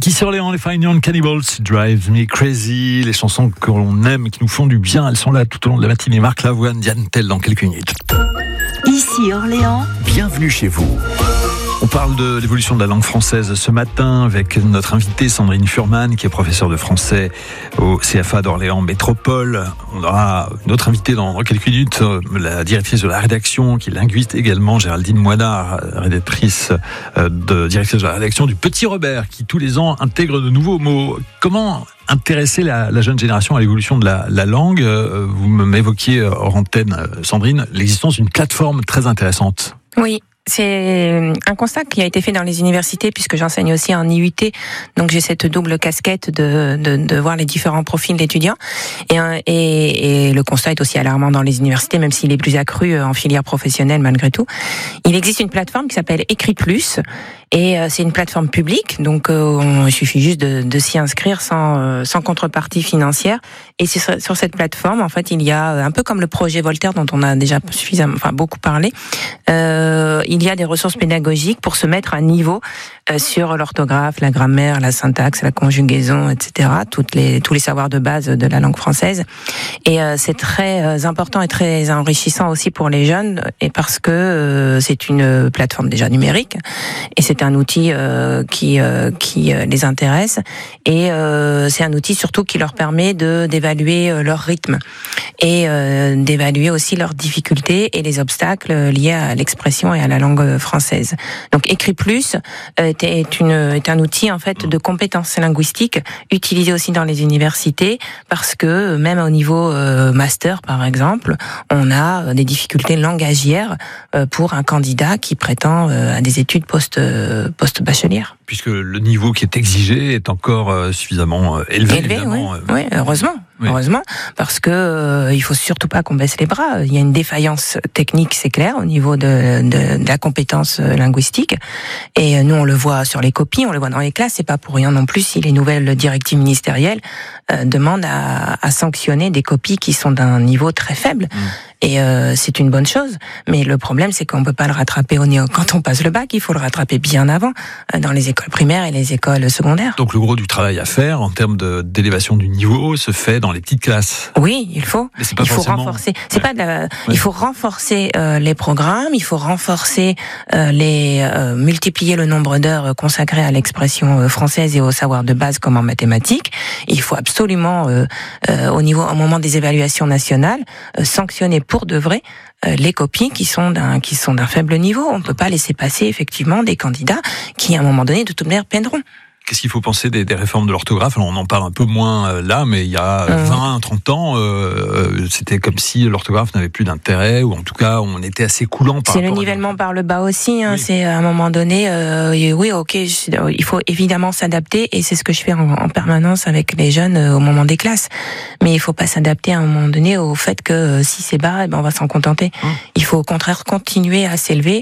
Kiss Orléans, les Fine Young Cannibals, Drive Me Crazy, les chansons que l'on aime, qui nous font du bien, elles sont là tout au long de la matinée. Marc Lavoine, Diane Tell dans quelques minutes. Ici Orléans, bienvenue chez vous. On parle de l'évolution de la langue française ce matin avec notre invitée Sandrine Furman, qui est professeure de français au CFA d'Orléans Métropole. On aura une autre invitée dans quelques minutes, la directrice de la rédaction, qui est linguiste également, Géraldine Moinard, directrice de la rédaction du Petit Robert, qui tous les ans intègre de nouveaux mots. Comment intéresser la jeune génération à l'évolution de la langue? Vous m'évoquiez hors antenne, Sandrine, l'existence d'une plateforme très intéressante. Oui. C'est un constat qui a été fait dans les universités, puisque j'enseigne aussi en IUT, donc j'ai cette double casquette de voir les différents profils d'étudiants. Et le constat est aussi alarmant dans les universités, même s'il est plus accru en filière professionnelle malgré tout. Il existe une plateforme qui s'appelle Écrit Plus, et c'est une plateforme publique, donc il suffit juste de s'y inscrire sans contrepartie financière. Et c'est sur cette plateforme, en fait, il y a un peu comme le projet Voltaire dont on a déjà beaucoup parlé. Il y a des ressources pédagogiques pour se mettre à niveau sur l'orthographe, la grammaire, la syntaxe, la conjugaison, etc. Tous les savoirs de base de la langue française. Et c'est très important et très enrichissant aussi pour les jeunes, et parce que c'est une plateforme déjà numérique, et c'est un outil qui les intéresse, et c'est un outil surtout qui leur permet d'évaluer leur rythme et d'évaluer aussi leurs difficultés et les obstacles liés à l'expression et à la langue française. Donc Écrit Plus est un outil en fait de compétences linguistiques utilisé aussi dans les universités, parce que même au niveau master par exemple, on a des difficultés langagières pour un candidat qui prétend à des études post-bachelières. Puisque le niveau qui est exigé est encore suffisamment élevé évidemment. Oui, heureusement. Oui. Heureusement, parce que il faut surtout pas qu'on baisse les bras. Il y a une défaillance technique, c'est clair, au niveau de la compétence linguistique. Et nous, on le voit sur les copies, on le voit dans les classes. C'est pas pour rien non plus si les nouvelles directives ministérielles demandent à sanctionner des copies qui sont d'un niveau très faible. Et c'est une bonne chose. Mais le problème, c'est qu'on peut pas le rattraper quand on passe le bac. Il faut le rattraper bien avant, dans les écoles primaires et les écoles secondaires. Donc le gros du travail à faire en termes d'élévation du niveau se fait dans les petites classes. Oui, il faut. Il faut renforcer. C'est pas il faut renforcer les programmes. Il faut renforcer multiplier le nombre d'heures consacrées à l'expression française et au savoir de base comme en mathématiques. Il faut absolument, au moment des évaluations nationales, sanctionner pour de vrai les copies qui sont d'un faible niveau. On ne peut pas laisser passer effectivement des candidats qui, à un moment donné, de toute manière, peindront. Qu'est-ce qu'il faut penser des réformes de l'orthographe? Alors on en parle un peu moins là, mais il y a 20, 30 ans, c'était comme si l'orthographe n'avait plus d'intérêt, ou en tout cas on était assez coulant par rapport. C'est le nivellement par le bas aussi, hein. Oui. C'est à un moment donné, oui, ok, il faut évidemment s'adapter, et c'est ce que je fais en permanence avec les jeunes au moment des classes. Mais il faut pas s'adapter à un moment donné au fait que si c'est bas, on va s'en contenter. Il faut au contraire continuer à s'élever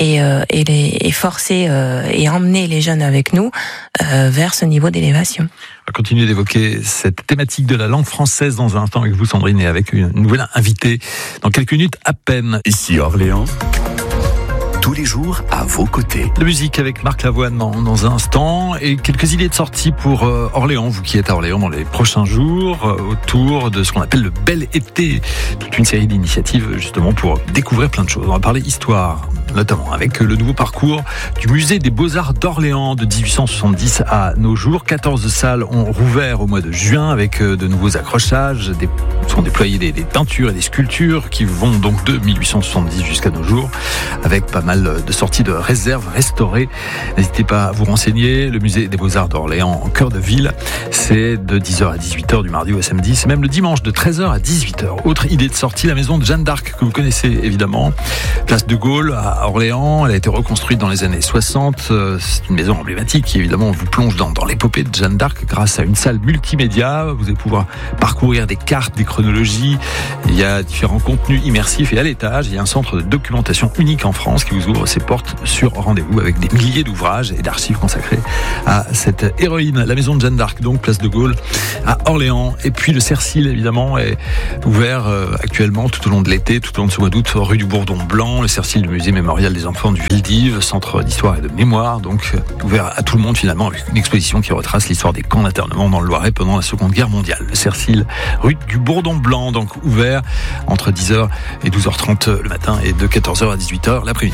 et forcer et emmener les jeunes avec nous vers ce niveau d'élévation. On va continuer d'évoquer cette thématique de la langue française dans un instant avec vous, Sandrine, et avec une nouvelle invitée dans quelques minutes à peine. Ici Orléans, tous les jours à vos côtés. La musique avec Marc Lavoine dans un instant, et quelques idées de sortie pour Orléans, vous qui êtes à Orléans dans les prochains jours, autour de ce qu'on appelle le bel été. Toute une série d'initiatives justement pour découvrir plein de choses. On va parler histoire, notamment avec le nouveau parcours du musée des Beaux-Arts d'Orléans de 1870 à nos jours. 14 salles ont rouvert au mois de juin avec de nouveaux accrochages. Sont déployées des peintures et des sculptures qui vont donc de 1870 jusqu'à nos jours, avec pas mal de sorties de réserves restaurées. N'hésitez pas à vous renseigner. Le musée des Beaux-Arts d'Orléans en cœur de ville, c'est de 10h à 18h du mardi au samedi. C'est même le dimanche de 13h à 18h. Autre idée de sortie, la maison de Jeanne d'Arc, que vous connaissez évidemment. Place de Gaulle à Orléans. Elle a été reconstruite dans les années 60. C'est une maison emblématique qui évidemment vous plonge dans l'épopée de Jeanne d'Arc grâce à une salle multimédia. Vous allez pouvoir parcourir des cartes, des chronologies. Il y a différents contenus immersifs, et à l'étage, il y a un centre de documentation unique en France qui vous ouvre ses portes sur rendez-vous avec des milliers d'ouvrages et d'archives consacrés à cette héroïne. La maison de Jeanne d'Arc, donc place de Gaulle à Orléans. Et puis le Cercil, évidemment, est ouvert actuellement tout au long de l'été, tout au long de ce mois d'août, rue du Bourdon Blanc. Le Cercil, le musée mémorial mémorial des enfants du Veldiv, centre d'histoire et de mémoire, donc ouvert à tout le monde finalement, avec une exposition qui retrace l'histoire des camps d'internement dans le Loiret pendant la Seconde Guerre mondiale. Le Cercil, rue du Bourdon Blanc, donc ouvert entre 10h et 12h30 le matin et de 14h à 18h l'après-midi.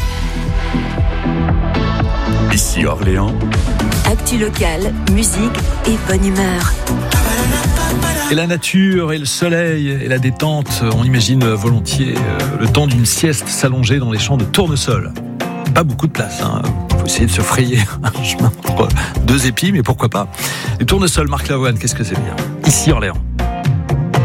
Ici Orléans. Actu locale, musique et bonne humeur. Et la nature, et le soleil, et la détente, on imagine volontiers le temps d'une sieste s'allonger dans les champs de tournesol. Pas beaucoup de place, hein. Faut essayer de se frayer un chemin entre deux épis, mais pourquoi pas. Les tournesols, Marc Lavoine, qu'est-ce que c'est bien. Ici Orléans.